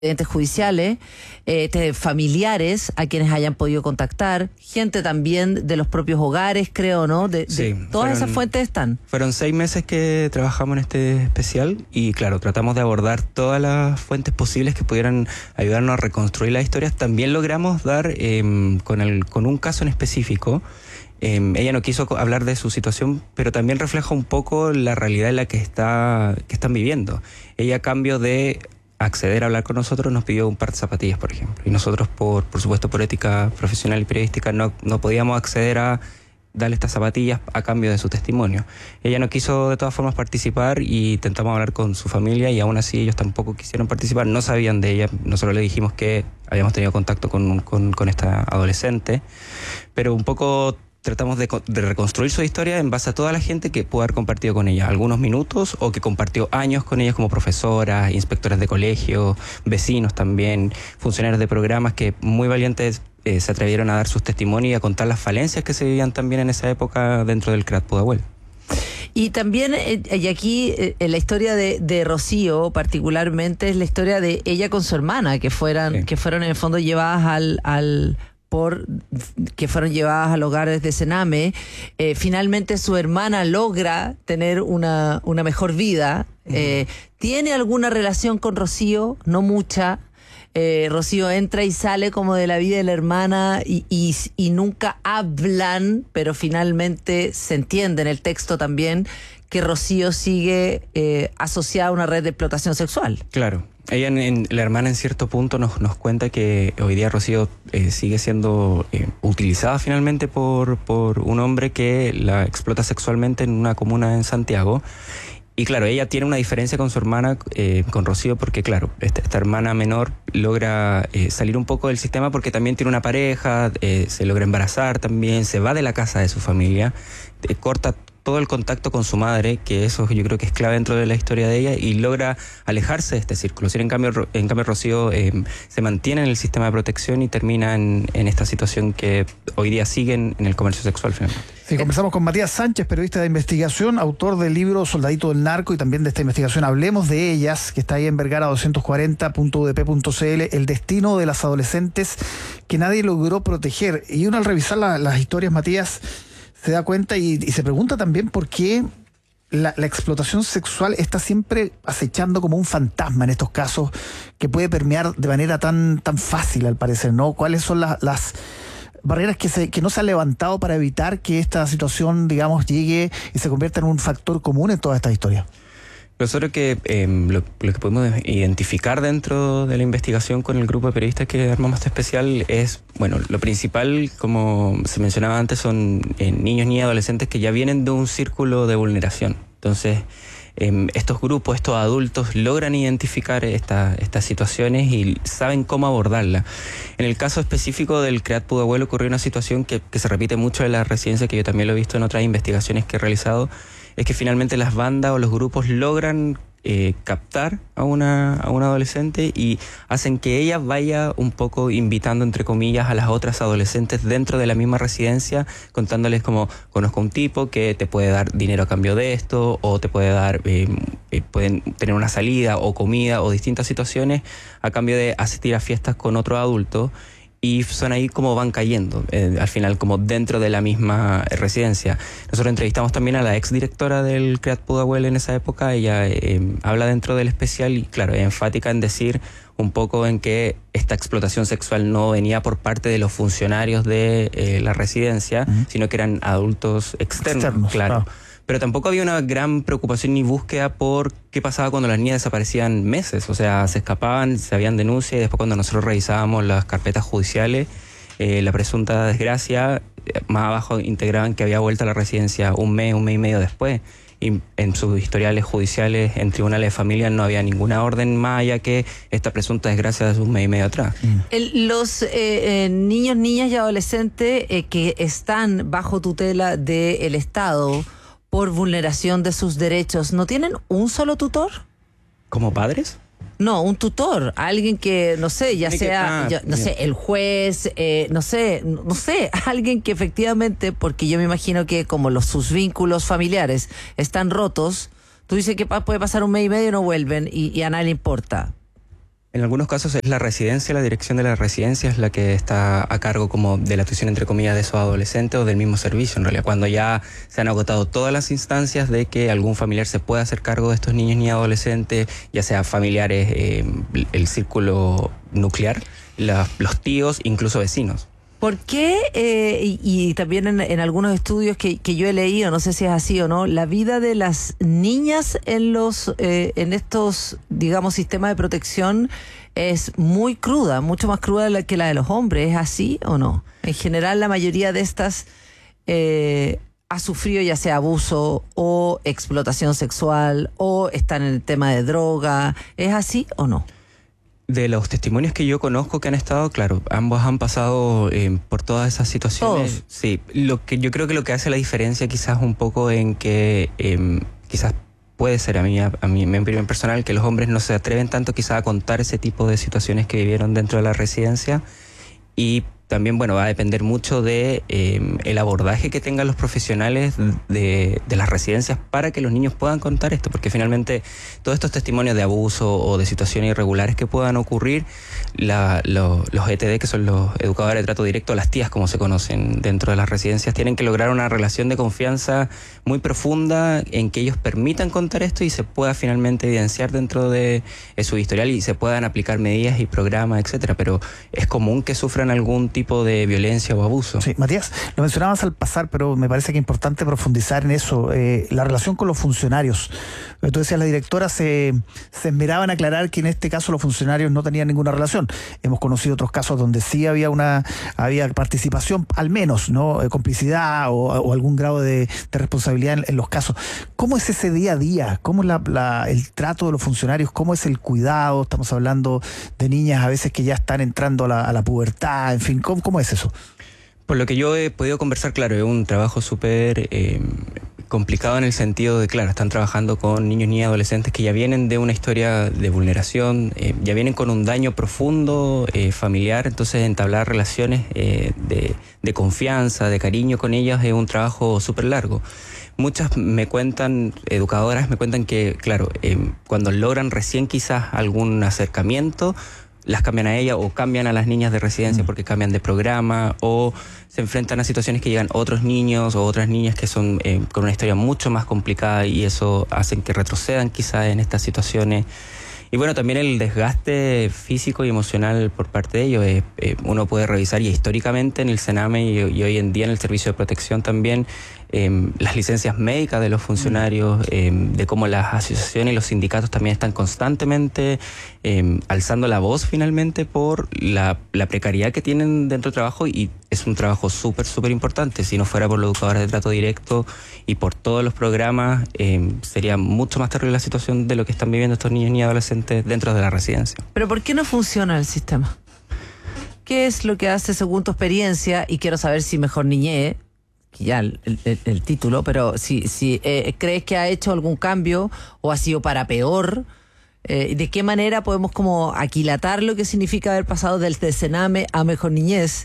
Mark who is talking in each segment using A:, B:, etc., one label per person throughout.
A: entes judiciales, familiares a quienes hayan podido contactar, gente también de los propios hogares, creo, ¿no?
B: Sí,
A: todas esas fuentes están.
B: Fueron 6 meses que trabajamos en este especial y claro, tratamos de abordar todas las fuentes posibles que pudieran ayudarnos a reconstruir las historias. También logramos dar con un caso en específico. Ella no quiso hablar de su situación, pero también refleja un poco la realidad en la que están viviendo. Ella, a cambio de acceder a hablar con nosotros, nos pidió un par de zapatillas, por ejemplo. Y nosotros, por supuesto, por ética profesional y periodística, no podíamos acceder a darle estas zapatillas a cambio de su testimonio. Ella no quiso de todas formas participar y intentamos hablar con su familia y aún así ellos tampoco quisieron participar, no sabían de ella. Nosotros le dijimos que habíamos tenido contacto con esta adolescente, pero un poco tratamos de reconstruir su historia en base a toda la gente que pudo haber compartido con ella algunos minutos o que compartió años con ella, como profesoras, inspectoras de colegio, vecinos también, funcionarios de programas que muy valientes se atrevieron a dar sus testimonios y a contar las falencias que se vivían también en esa época dentro del CRAT Pudahuel.
A: Y también, y aquí en la historia de Rocío particularmente, es la historia de ella con su hermana, que fueron en el fondo llevadas que fueron llevadas al hogar desde Sename. Finalmente su hermana logra tener una mejor vida. ¿Tiene alguna relación con Rocío? No mucha. Rocío entra y sale como de la vida de la hermana y nunca hablan, pero finalmente se entiende en el texto también que Rocío sigue asociada a una red de explotación sexual.
B: Claro. Ella, la hermana, en cierto punto nos cuenta que hoy día Rocío sigue siendo utilizada finalmente por un hombre que la explota sexualmente en una comuna en Santiago. Y claro, ella tiene una diferencia con su hermana, con Rocío, porque claro, esta hermana menor logra salir un poco del sistema porque también tiene una pareja, se logra embarazar también, se va de la casa de su familia, corta todo el contacto con su madre, que eso yo creo que es clave dentro de la historia de ella, y logra alejarse de este círculo. En cambio Rocío se mantiene en el sistema de protección y termina en esta situación que hoy día siguen en el comercio sexual finalmente.
C: Sí, conversamos con Matías Sánchez, periodista de investigación, autor del libro Soldadito del Narco, y también de esta investigación Hablemos de Ellas, que está ahí en Vergara 240.udp.cl, el destino de las adolescentes que nadie logró proteger. Y uno, al revisar las historias, Matías, se da cuenta y se pregunta también por qué la explotación sexual está siempre acechando como un fantasma en estos casos, que puede permear de manera tan fácil, al parecer, ¿no? ¿Cuáles son las barreras que no se han levantado para evitar que esta situación, digamos, llegue y se convierta en un factor común en toda esta historia?
B: Nosotros lo que podemos identificar dentro de la investigación con el grupo de periodistas que armamos este especial es, bueno, lo principal, como se mencionaba antes, son niños, niñas, adolescentes que ya vienen de un círculo de vulneración. Entonces, estos grupos, estos adultos logran identificar estas situaciones y saben cómo abordarlas. En el caso específico del CREAT Pudahuel ocurrió una situación que se repite mucho en la residencia, que yo también lo he visto en otras investigaciones que he realizado, es que finalmente las bandas o los grupos logran captar a una adolescente y hacen que ella vaya un poco invitando, entre comillas, a las otras adolescentes dentro de la misma residencia, contándoles como: conozco un tipo que te puede dar dinero a cambio de esto, o te puede dar, pueden tener una salida o comida o distintas situaciones a cambio de asistir a fiestas con otro adulto. Y son ahí como van cayendo, al final, como dentro de la misma residencia. Nosotros entrevistamos también a la exdirectora del CREAT Pudahuel en esa época. Ella habla dentro del especial y, claro, es enfática en decir un poco en que esta explotación sexual no venía por parte de los funcionarios de la residencia, sino que eran adultos externos, claro. Pero tampoco había una gran preocupación ni búsqueda por qué pasaba cuando las niñas desaparecían meses. O sea, se escapaban, se habían denuncias, y después, cuando nosotros revisábamos las carpetas judiciales, la presunta desgracia, más abajo integraban que había vuelto a la residencia un mes y medio después. Y en sus historiales judiciales en tribunales de familia no había ninguna orden más allá que esta presunta desgracia de un mes y medio atrás.
A: Los niños, niñas y adolescentes que están bajo tutela del Estado por vulneración de sus derechos, ¿no tienen un solo tutor?
B: ¿Como padres?
A: No, un tutor, alguien que, no sé, ya sea, el juez, no sé, alguien que efectivamente, porque yo me imagino que como sus vínculos familiares están rotos, tú dices que puede pasar un mes y medio y no vuelven y a nadie le importa.
B: En algunos casos es la residencia, la dirección de la residencia es la que está a cargo como de la tuición, entre comillas, de esos adolescentes o del mismo servicio, en realidad, cuando ya se han agotado todas las instancias de que algún familiar se pueda hacer cargo de estos niños ni adolescentes, ya sea familiares, el círculo nuclear, los tíos, incluso vecinos.
A: ¿Por qué, y también en algunos estudios que yo he leído, no sé si es así o no, la vida de las niñas en estos, digamos, sistemas de protección es muy cruda, mucho más cruda que la de los hombres? ¿Es así o no? En general, la mayoría de estas ha sufrido ya sea abuso o explotación sexual o están en el tema de droga. ¿Es así o no?
B: De los testimonios que yo conozco que han estado, claro, ambos han pasado por todas esas situaciones.
A: ¿Todos?
B: Sí, yo creo que lo que hace la diferencia quizás un poco en que quizás puede ser a mí mi opinión personal, que los hombres no se atreven tanto quizás a contar ese tipo de situaciones que vivieron dentro de la residencia, y también, bueno, va a depender mucho de el abordaje que tengan los profesionales de las residencias para que los niños puedan contar esto, porque finalmente todos estos testimonios de abuso o de situaciones irregulares que puedan ocurrir, los ETD, que son los educadores de trato directo, las tías como se conocen dentro de las residencias, tienen que lograr una relación de confianza muy profunda en que ellos permitan contar esto y se pueda finalmente evidenciar dentro de su historial y se puedan aplicar medidas y programas, etcétera. Pero es común que sufran algún tipo de violencia o abuso.
C: Sí, Matías, lo mencionabas al pasar, pero me parece que es importante profundizar en eso, la relación con los funcionarios. Tú decías, la directora se esmeraba en aclarar que en este caso los funcionarios no tenían ninguna relación. Hemos conocido otros casos donde sí había participación, al menos, ¿no? Complicidad o algún grado de responsabilidad en los casos. ¿Cómo es ese día a día? ¿Cómo es el trato de los funcionarios? ¿Cómo es el cuidado? Estamos hablando de niñas a veces que ya están entrando a la pubertad, en fin, ¿cómo es eso?
B: Por lo que yo he podido conversar, claro, es un trabajo súper complicado en el sentido de, claro, están trabajando con niños y adolescentes que ya vienen de una historia de vulneración, ya vienen con un daño profundo familiar, entonces entablar relaciones de confianza, de cariño con ellas es un trabajo súper largo. Muchas me cuentan, educadoras me cuentan que, claro, cuando logran recién quizás algún acercamiento, las cambian a ella o cambian a las niñas de residencia porque cambian de programa o se enfrentan a situaciones que llegan otros niños o otras niñas que son con una historia mucho más complicada y eso hacen que retrocedan quizás en estas situaciones. Y bueno, también el desgaste físico y emocional por parte de ellos. Uno puede revisar, y históricamente en el Sename y hoy en día en el Servicio de Protección también, las licencias médicas de los funcionarios, de cómo las asociaciones y los sindicatos también están constantemente alzando la voz finalmente por la precariedad que tienen dentro del trabajo, y es un trabajo súper, súper importante. Si no fuera por los educadores de trato directo y por todos los programas, sería mucho más terrible la situación de lo que están viviendo estos niños y adolescentes dentro de la residencia.
A: ¿Pero por qué no funciona el sistema? ¿Qué es lo que hace según tu experiencia? Y quiero saber si Mejor Niñez, que ya el título, pero si crees que ha hecho algún cambio o ha sido para peor. ¿De qué manera podemos como aquilatar lo que significa haber pasado del Sename a Mejor Niñez?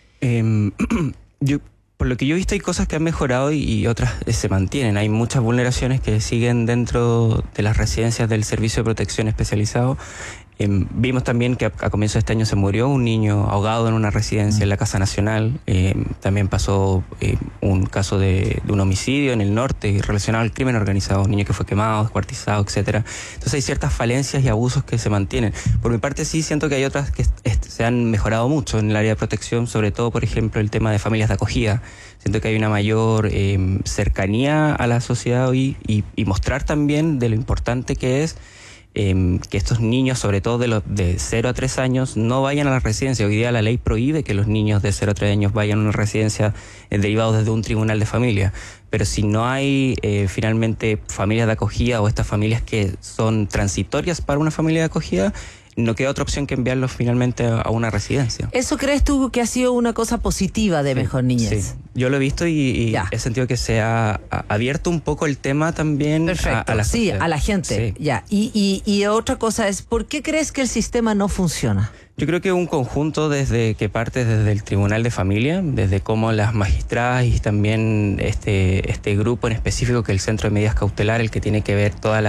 B: Por lo que yo he visto, hay cosas que han mejorado y otras se mantienen. Hay muchas vulneraciones que siguen dentro de las residencias del Servicio de Protección Especializado. Vimos también que a comienzos de este año se murió un niño ahogado en una residencia en la Casa Nacional. También pasó un caso de un homicidio en el norte relacionado al crimen organizado, un niño que fue quemado, descuartizado, etcétera. Entonces hay ciertas falencias y abusos que se mantienen. Por mi parte sí siento que hay otras que se han mejorado mucho en el área de protección, sobre todo, por ejemplo, el tema de familias de acogida. Siento que hay una mayor cercanía a la sociedad hoy y mostrar también de lo importante que es que estos niños, sobre todo de 0 a 3 años, no vayan a la residencia. Hoy día la ley prohíbe que los niños de 0 a 3 años vayan a una residencia derivados desde un tribunal de familia. Pero si no hay finalmente familias de acogida o estas familias que son transitorias para una familia de acogida, no queda otra opción que enviarlos finalmente a una residencia.
A: ¿Eso crees tú que ha sido una cosa positiva de Mejor Niñez?
B: Sí, yo lo he visto y he sentido que se ha abierto un poco el tema también a la sociedad.
A: Sí, a la gente.
B: Sí.
A: Ya. Y otra cosa es, ¿por qué crees que el sistema no funciona?
B: Yo creo que un conjunto que parte desde el Tribunal de Familia, desde cómo las magistradas y también este grupo en específico, que es el Centro de Medidas Cautelares, el que tiene que ver todas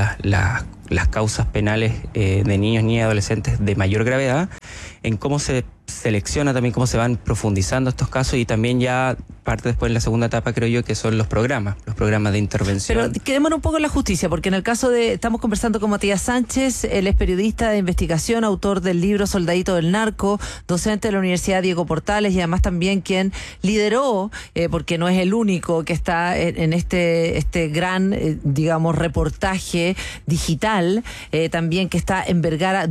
B: las causas penales de niños, niñas y adolescentes de mayor gravedad, en cómo se selecciona también, cómo se van profundizando estos casos, y también ya parte después en la segunda etapa, creo yo, que son los programas de intervención.
A: Pero quedémonos un poco en la justicia, porque en el caso estamos conversando con Matías Sánchez, él es periodista de investigación, autor del libro Soldadito del Narco, docente de la Universidad Diego Portales, y además también quien lideró, porque no es el único que está en este gran, digamos, reportaje digital, también que está en Vergara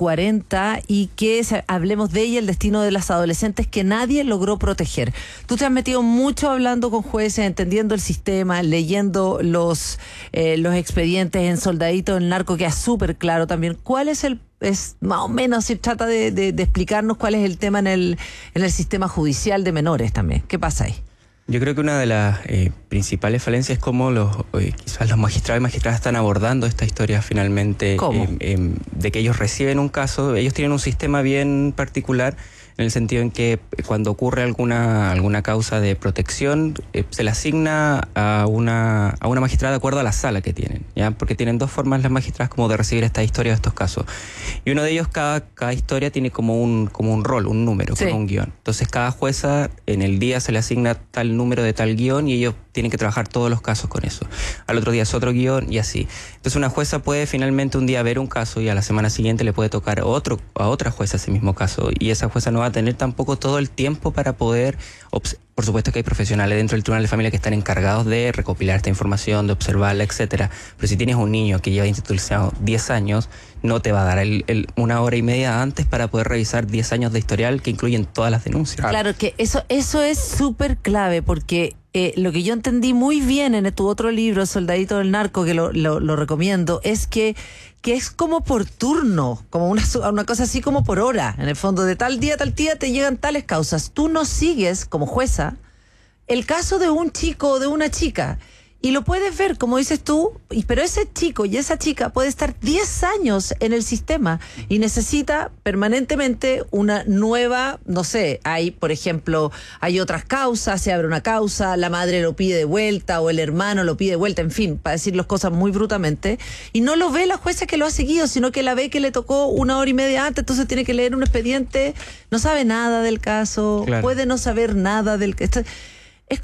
A: 240, y que hablemos de ella, el destino de las adolescentes que nadie logró proteger. Tú te has metido mucho hablando con jueces, entendiendo el sistema, leyendo los expedientes en Soldadito del Narco, que es súper claro también. ¿Cuál es más o menos, si trata de explicarnos cuál es el tema en el sistema judicial de menores también? ¿Qué pasa ahí?
B: Yo creo que una de las principales falencias es cómo quizás los magistrados y magistradas están abordando esta historia finalmente.
A: ¿Cómo?
B: De que ellos reciben un caso, ellos tienen un sistema bien particular, en el sentido en que cuando ocurre alguna causa de protección, se le asigna a una magistrada de acuerdo a la sala que tienen, ¿ya? Porque tienen dos formas las magistradas como de recibir esta historia de estos casos. Y uno de ellos, cada historia tiene como un rol, un número,
A: sí,
B: como un guión. Entonces cada jueza en el día se le asigna tal número de tal guión y ellos tienen que trabajar todos los casos con eso. Al otro día es otro guión y así. Entonces una jueza puede finalmente un día ver un caso y a la semana siguiente le puede tocar a otra jueza ese mismo caso, y esa jueza no va a tener tampoco todo el tiempo para poder... Por supuesto que hay profesionales dentro del Tribunal de Familia que están encargados de recopilar esta información, de observarla, etcétera. Pero si tienes un niño que lleva institucionado 10 años, no te va a dar una hora y media antes para poder revisar 10 años de historial que incluyen todas las denuncias.
A: Claro que eso es súper clave, porque lo que yo entendí muy bien en tu otro libro, Soldadito del Narco, que lo recomiendo, es que es como por turno, como una cosa así como por hora, en el fondo, de tal día a tal día te llegan tales causas. Tú no sigues, como jueza, el caso de un chico o de una chica, y lo puedes ver, como dices tú, pero ese chico y esa chica puede estar 10 años en el sistema y necesita permanentemente una nueva, no sé, por ejemplo, hay otras causas, se abre una causa, la madre lo pide de vuelta o el hermano lo pide de vuelta, en fin, para decir las cosas muy brutamente, y no lo ve la jueza que lo ha seguido, sino que la ve que le tocó una hora y media antes, entonces tiene que leer un expediente, no sabe nada del caso, claro, puede no saber nada del caso. Es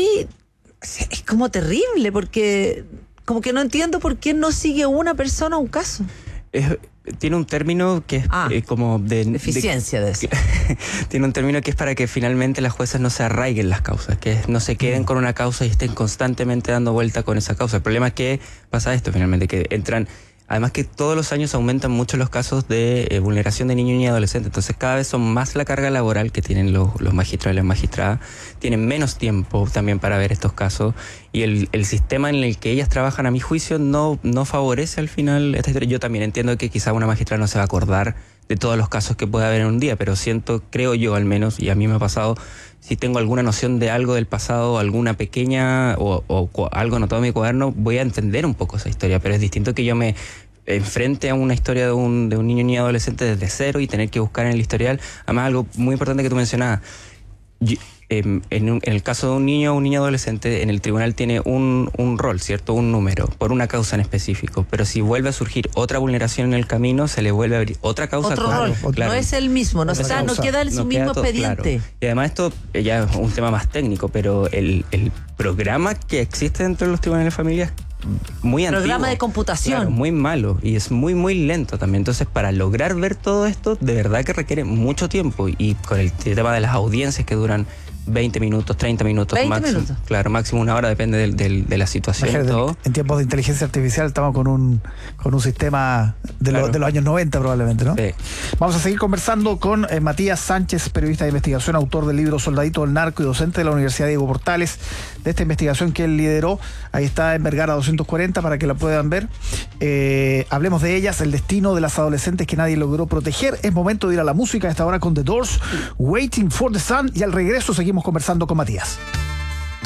A: como terrible, porque como que no entiendo por qué no sigue una persona un caso.
B: Tiene un término que es como de...
A: Deficiencia de eso.
B: Tiene un término que es para que finalmente las juezas no se arraiguen las causas, que no se queden con una causa y estén constantemente dando vuelta con esa causa. El problema es que pasa esto finalmente, que entran... Además que todos los años aumentan mucho los casos de vulneración de niños y adolescentes. Entonces cada vez son más la carga laboral que tienen los magistrados y las magistradas. Tienen menos tiempo también para ver estos casos. Y el sistema en el que ellas trabajan, a mi juicio, no favorece al final esta historia. Yo también entiendo que quizá una magistrada no se va a acordar de todos los casos que puede haber en un día, pero creo yo al menos, y a mí me ha pasado, si tengo alguna noción de algo del pasado, alguna pequeña o algo anotado en mi cuaderno, voy a entender un poco esa historia, pero es distinto que yo me enfrente a una historia de un niño ni adolescente desde cero y tener que buscar en el historial. Además, algo muy importante que tú mencionabas, en el caso de un niño o un niño adolescente, en el tribunal tiene un rol, ¿cierto? Un número, por una causa en específico. Pero si vuelve a surgir otra vulneración en el camino, se le vuelve a abrir otra causa.
A: Otro rol, claro. No es el mismo, no queda en su mismo expediente.
B: Claro. Y además esto ya es un tema más técnico, pero el programa que existe dentro de los tribunales de familia muy antiguo.
A: Programa de computación.
B: Claro, muy malo y es muy, muy lento también. Entonces, para lograr ver todo esto, de verdad que requiere mucho tiempo. Y con el tema de las audiencias que duran 20 minutos, 30 minutos
A: 20
B: máximo.
A: Minutos.
B: Claro, máximo una hora, depende de la situación.
C: Imagínate,
B: todo.
C: En tiempos de inteligencia artificial estamos con un sistema de los años 90 probablemente, ¿no?
B: Sí.
C: Vamos a seguir conversando con Matías Sánchez, periodista de investigación, autor del libro Soldadito del Narco y docente de la Universidad Diego Portales, de esta investigación que él lideró. Ahí está en Vergara 240 para que la puedan ver. Hablemos de ellas, el destino de las adolescentes que nadie logró proteger. Es momento de ir a la música a esta hora con The Doors, Waiting for the Sun, y al regreso seguimos conversando con Matías.